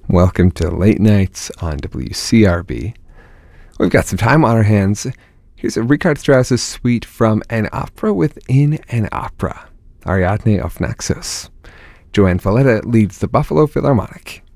Welcome to Late Nights on WCRB. We've got some time on our hands. Here's a Richard Strauss's suite from An Opera Within an Opera, Ariadne of Naxos. Joanne Falletta leads the Buffalo Philharmonic.